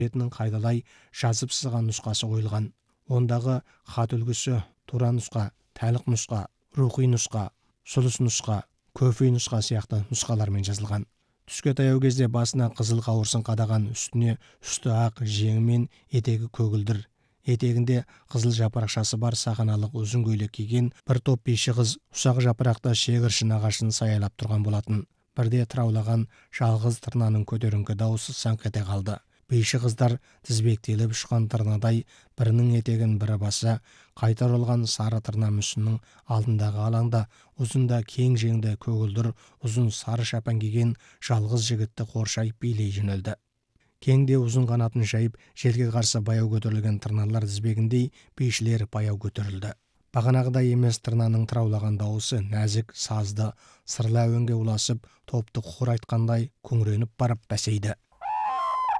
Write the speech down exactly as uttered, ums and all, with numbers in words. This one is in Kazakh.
бетінің қайдалай жазып сызған нұсқасы қойылған. Ондағы хат үлгісі тура нұсқа, тәлік нұсқа, рухи нұсқа, сұлыс нұсқа, көфи нұсқа сияқты нұсқалармен жазылған. Түске таяу кезде басына қызыл қауырсын қадаған, үстіне үсті ақ, жеңі мен етегі көгілдір, етегінде қызыл жапырақшасы бар сақаналық ұзын көйлек киген бір топ биші қыз ұсақ жапырақта шегіршін ағашын саялап тұрған болатын. Бірде тыраулаған жалғыз тырнаның көтеріңкі дауысы саңқ ете қалды. Биші қыздар тізбектеліп ұшқан тырнадай бірінің етегін бірі баса, қайта оралған сары тырна мүсіннің алдындағы алаңда ұзында кең жеңді көгілдір ұзын сары шапан киген жалғыз жігітті қоршай билей жөнелді. Кеңде ұзын қанатын жайып, желге қарсы баяу көтерілген тырналар тізбегіндей бишілер баяу көтерілді. Бағанағыдай емес тырнаның тыраулаған дауысы нәзік, сазды, сырлы әуенге ұласып, топты құр айтқандай күңіреніп барып бәсейді.